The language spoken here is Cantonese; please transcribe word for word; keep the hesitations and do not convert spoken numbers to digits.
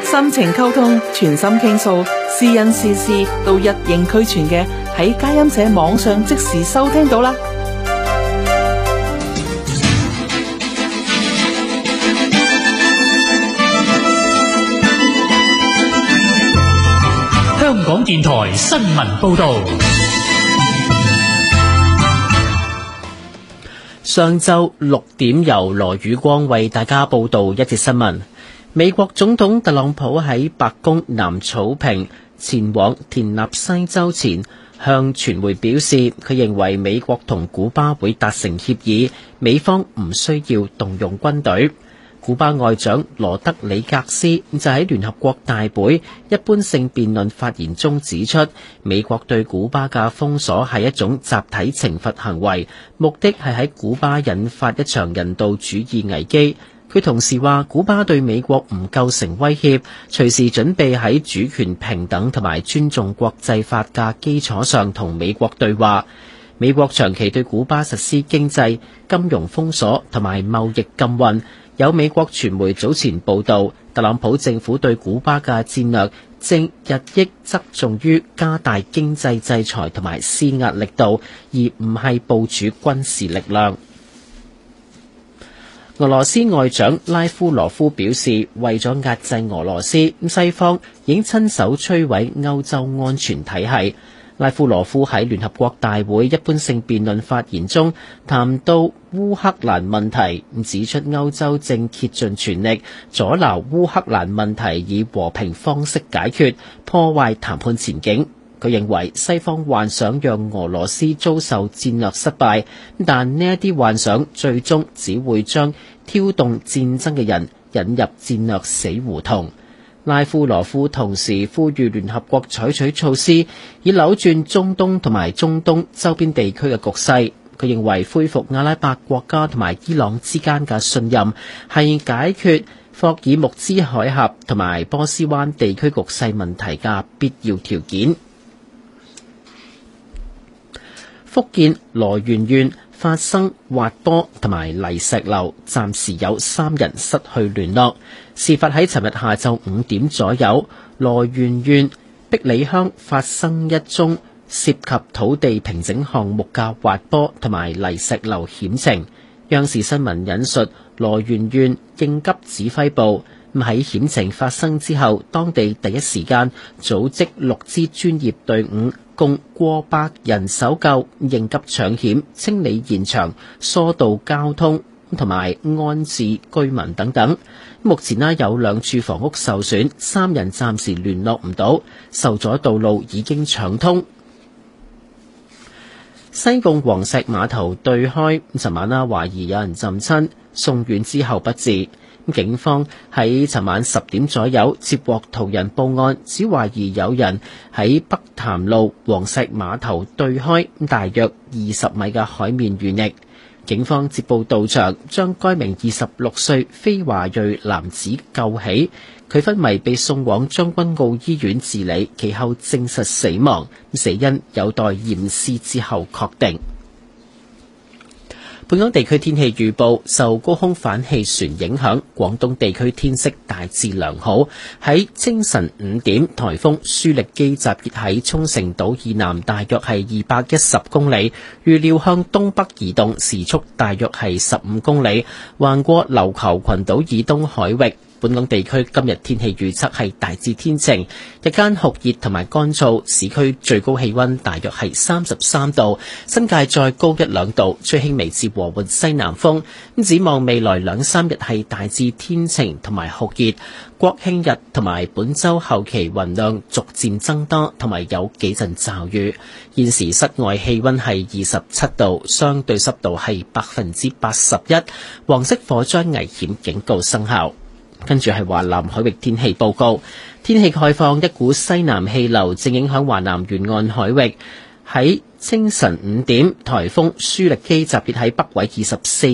心情溝通，全心傾訴，是人是事都一應俱全嘅，喺佳音社網上即時收聽到啦。 香港電台新聞報道。 上晝六點，由羅宇光為大家報道一節新聞。美國總統特朗普喺白宮南草坪前往田納西州前，向傳媒表示，佢認為美國同古巴會達成協議，美方唔需要動用軍隊。古巴外長羅德里格斯就喺聯合國大會一般性辯論發言中指出，美國對古巴嘅封鎖係一種集體懲罰行為，目的係喺古巴引發一場人道主義危機。佢同時話，古巴對美國唔構成威脅，隨時準備喺主權平等同埋尊重國際法嘅基礎上同美國對話。美國長期對古巴實施經濟、金融封鎖同埋貿易禁運。有美國傳媒早前報道，特朗普政府對古巴嘅戰略正日益側重於加大經濟制裁同埋施壓力度，而唔係部署軍事力量。俄羅斯外長拉夫羅夫表示，為咗壓制俄羅斯，西方已經親手摧毀歐洲安全體系。拉夫羅夫喺聯合國大會一般性辯論發言中談到烏克蘭問題，指出歐洲正竭盡全力阻撓烏克蘭問題以和平方式解決，破壞談判前景。佢認為西方幻想讓俄羅斯遭受戰略失敗，但呢一啲幻想最終只會將挑動戰爭嘅人引入戰略死胡同。拉夫羅夫同時呼籲聯合國採取措施，以扭轉中東同埋中東周邊地區嘅局勢。佢認為恢復阿拉伯國家同埋伊朗之間嘅信任係解決霍爾木茲海峽同埋波斯灣地區局勢問題嘅必要條件。福建羅源縣發生滑坡同埋泥石流，暫時有三人失去聯絡。事發喺尋日下晝五點左右，羅源縣碧里鄉發生一宗涉及土地平整項目嘅滑坡同埋泥石流險情。央視新聞引述羅源縣應急指揮部，喺險情發生之後，當地第一時間組織六支專業隊伍，共過百人搜救、應急搶險、清理現場、疏導交通同埋安置居民等等。目前呢有兩處房屋受損，三人暫時聯絡唔到，受阻道路已經搶通。西貢黃石碼頭對開，尋晚啦懷疑有人浸親，送院之後不治。警方喺尋晚十點左右接獲途人報案，只懷疑有人喺北潭路黃石碼頭對開大約二十米嘅海面遇溺。警方接報到場，將該名二十六歲非華裔男子救起，佢昏迷被送往將軍澳醫院治理，其後證實死亡，死因有待驗屍之後確定。本港地區天氣預報，受高空反氣旋影響，廣東地區天色大致良好。喺清晨五點，颱風舒力基集結喺沖繩島以南大約係二百一十公里，預料向東北移動，時速大約係十五公里，橫過琉球群島以東海域。本港地區今日天氣預測係大致天晴，日間酷熱同埋乾燥，市區最高氣溫大約係三十三度，新界再高一兩度，吹輕微至和緩西南風。咁展望未來兩三日係大致天晴同埋酷熱，國慶日同埋本週後期雲量逐漸增多，同埋有幾陣驟雨。現時室外氣溫係二十七度，相對濕度係百分之八十一，黃色火災危險警告生效。跟住係華南海域天氣報告，天氣概況，一股西南氣流正影響華南沿岸海域。喺清晨五點，颱風舒力基集結喺北緯二十四